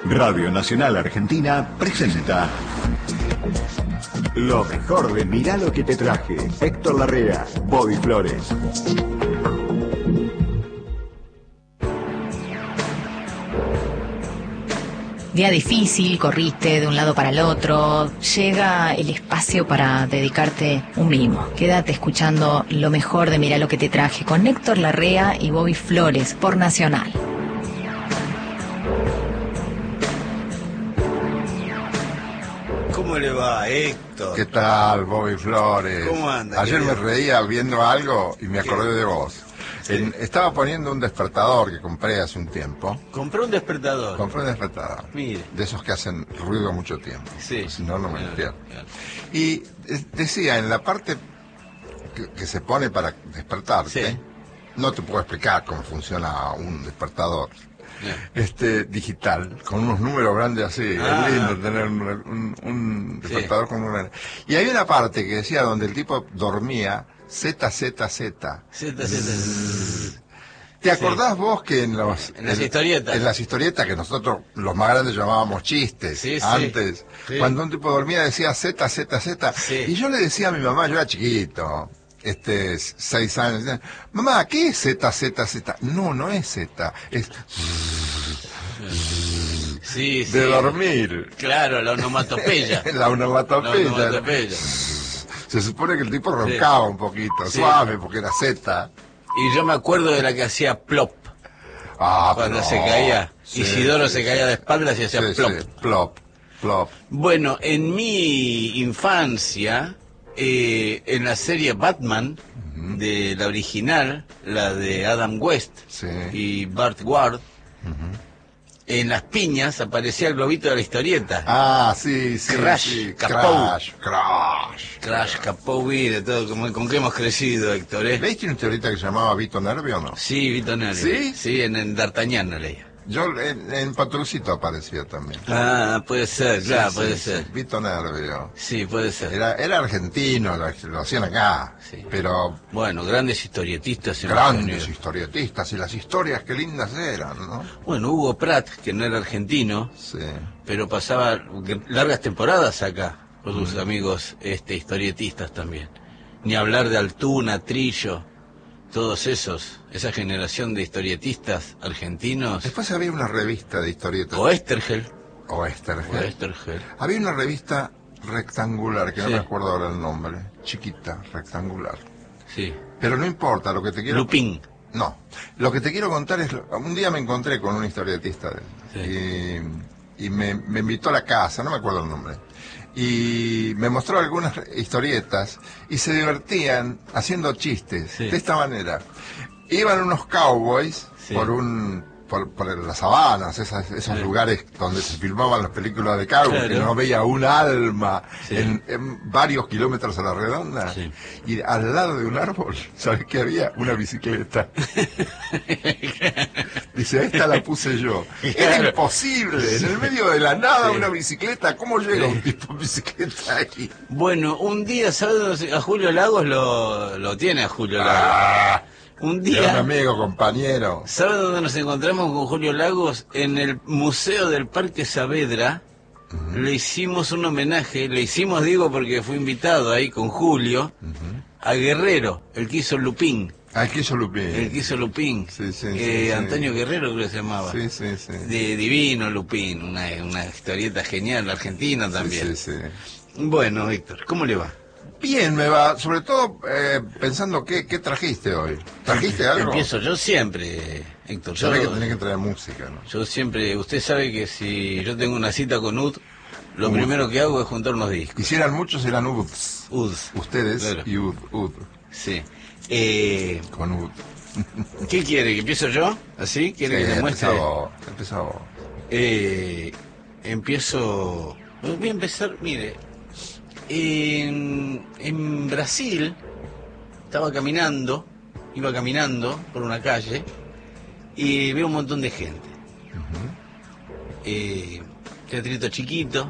Radio Nacional Argentina presenta lo mejor de Mirá lo que te traje. Héctor Larrea, Bobby Flores. Día difícil, corriste de un lado para el otro, llega el espacio para dedicarte un mimo. Quédate escuchando lo mejor de Mirá lo que te traje con Héctor Larrea y Bobby Flores por Nacional. ¿Cómo le va, Héctor? ¿Qué tal, Bobby Flores? ¿Cómo anda? Ayer me reía viendo algo y me acordé de vos. Sí. Estaba poniendo un despertador que compré hace un tiempo. Compró un despertador. Compré un despertador. Mire. De esos que hacen ruido mucho tiempo. Sí. Si no, no me despierto. Claro. Y decía, en la parte que se pone para despertarte, Sí. no te puedo explicar cómo funciona un despertador. Bien. Digital, con unos números grandes así. Ah. Es lindo tener un Sí. despertador con números. Y hay una parte que decía donde el tipo dormía ZZZ. ¿Te acordás vos que en las historietas? En las historietas que nosotros, los más grandes, llamábamos chistes, Sí, sí. antes, Sí. cuando un tipo dormía decía ZZZ, Sí. y yo le decía a mi mamá, yo era chiquito, 6 años, decía, mamá, ¿qué es ZZZ? No, no es Z, es Sí, sí. de dormir. Claro, la onomatopeya. La onomatopeya. La onomatopeya. Se supone que el tipo roncaba un poquito, Sí. suave, porque era Z. Y yo me acuerdo de la que hacía plop. Cuando Plop. se caía. Sí, Isidoro sí, se caía sí. de espaldas y hacía Sí, plop. sí, plop, plop. Bueno, en mi infancia, en la serie Batman, de la original, la de Adam West Sí. y Bart Ward, en las piñas aparecía el globito de la historieta. Ah, sí, sí. Crash, sí. Capou. Crash. Crash, Capovi, de todo, con qué hemos crecido, Héctor, ¿eh? ¿Leíste una historieta que se llamaba Vito Nervio o no? Sí, Vito Nervi. ¿Sí? Sí, en D'Artagnan lo leía. Yo en Patrulcito aparecía también. Ah, puede ser, claro, Sí, puede sí, ser. sí, Vito Nervio. Sí, puede ser. Era argentino, lo hacían acá. Sí. Pero Bueno, grandes historietistas hemos grandes tenido. historietistas, y las historias qué lindas eran, ¿no? Bueno, Hugo Pratt, que no era argentino, Sí. pero pasaba largas temporadas acá con sus amigos historietistas también. Ni hablar de Altuna, Trillo, todos esa generación de historietistas argentinos. Después había una revista de historietas. O Estergel. O Estergel. Estergel. Había una revista rectangular, que no Sí. me acuerdo ahora el nombre. Chiquita, rectangular. Sí. Pero no importa, lo que te quiero... Lupin. No, lo que te quiero contar es... Un día me encontré con un historietista de él, y me invitó a la casa, no me acuerdo el nombre. Y me mostró algunas historietas y se divertían haciendo chistes Sí. de esta manera. Iban unos cowboys Sí. por las sabanas, esos Sí. lugares donde se filmaban las películas de cowboys, Claro. que no veía un alma Sí. en varios kilómetros a la redonda. Sí. Y al lado de un árbol, ¿sabes qué había? Una bicicleta. Dice, esta la puse yo. Era Claro. imposible, en el medio de la nada Sí. una bicicleta. ¿Cómo llega Sí. un tipo en bicicleta ahí? Bueno, un día, ¿sabes? A Julio Lagos lo tiene a Julio Lagos. Ah, Un era un día, amigo, compañero. ¿sabe dónde nos encontramos con Julio Lagos? En el Museo del Parque Saavedra. Le hicimos un homenaje, digo porque fue invitado ahí con Julio, a Guerrero, el que hizo Lupín. Ah, que hizo El Lupín. que hizo Lupín. Sí, sí, sí, Antonio sí. Guerrero creo que se llamaba. Sí, sí, sí. De Divino Lupín, una historieta genial, argentina también. Sí, sí, sí. Bueno, Víctor, ¿cómo le va? Bien, me va, sobre todo pensando qué trajiste hoy. ¿Trajiste algo? Empiezo yo siempre, Héctor. Sabés que tenés que traer música, ¿no? Yo siempre, usted sabe que si yo tengo una cita con UD, lo UD. primero que hago es juntar unos discos. Hicieran muchos, eran UDs. UD. Ustedes Claro. y UD. Sí. Con UD. ¿Qué quiere? ¿Que empiezo yo? ¿Así? ¿Quiere que le muestre? Empezá vos. Empiezo... Voy a empezar, mire. En Brasil iba caminando por una calle y veo un montón de gente. Teatrito chiquito,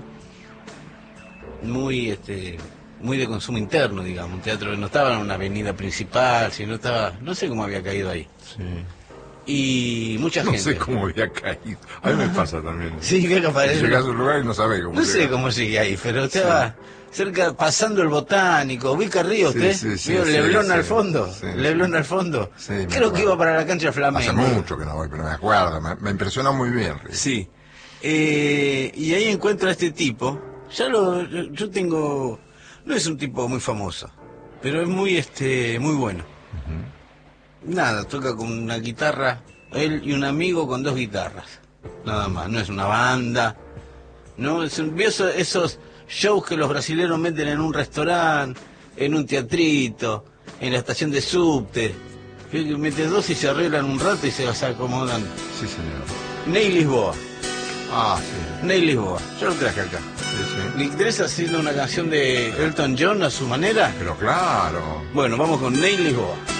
muy muy de consumo interno, digamos, un teatro que no estaba en una avenida principal, sino estaba, no sé cómo había caído ahí. Sí. y mucha No gente. sé cómo había caído. A mí me pasa también. Sí, que aparece. Llegas a un lugar y no sabes cómo No sé llegar. cómo sigue ahí, pero estaba cerca, pasando el Botánico. ¿Ubica Río Sí, usted? sí, sí, ¿Vio sí, Leblon sí, al fondo? sí, Leblon sí. al fondo. Sí, me Creo que acuerdo. iba para la cancha de Flamengo. Hace mucho que no voy, pero me acuerdo. Me impresionó muy bien. Río. Sí. Y ahí encuentro a este tipo. Yo tengo... No es un tipo muy famoso, pero es muy bueno. Nada, toca con una guitarra, él y un amigo con 2 guitarras. Nada más, no es una banda. No, vio esos shows que los brasileños meten en un restaurante, en un teatrito, en la estación de subte. Que mete 2 y se arreglan un rato y se las acomodan. Sí, señor. Ney Lisboa. Ah, sí. Ney Lisboa. Yo lo traje acá. Sí, sí. ¿Le interesa haciendo una canción de Elton John a su manera? Pero claro. Bueno, vamos con Ney Lisboa.